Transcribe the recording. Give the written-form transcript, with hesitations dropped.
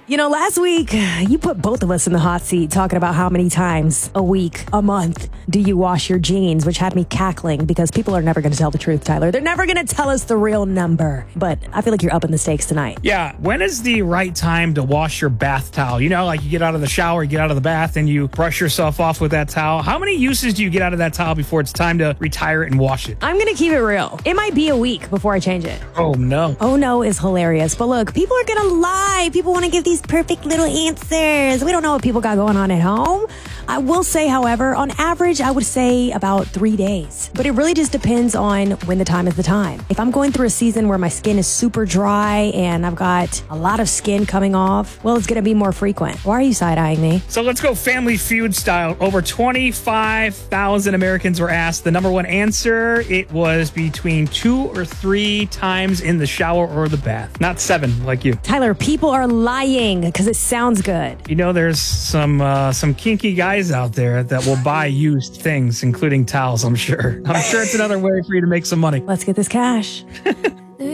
Last week, you put both of us in the hot seat talking about how many times a week, a month, do you wash your jeans, which had me cackling because people are never going to tell the truth, Tyler. They're never going to tell us the real number. But I feel like you're upping the stakes tonight. Yeah. When is the right time to wash your bath towel? Like you get out of the shower, you get out of the bath, and you brush yourself off with that towel. How many uses do you get out of that towel before it's time to retire it and wash it? I'm going to keep it real. It might be a week before I change it. Oh, no. Oh, no is hilarious. But look, people are going to lie. People want to give these perfect little answers. We don't know what people got going on at home. I will say, however, on average, I would say about 3 days. But it really just depends on when the time is the time. If I'm going through a season where my skin is super dry and I've got a lot of skin coming off, well, it's going to be more frequent. Why are you side-eyeing me? So let's go Family Feud style. Over 25,000 Americans were asked. The number one answer, it was between 2 or 3 times in the shower or the bath. Not 7 like you. Tyler, people are lying because it sounds good. There's some kinky guys out there that will buy used things, including towels, I'm sure. I'm sure it's another way for you to make some money. Let's get this cash.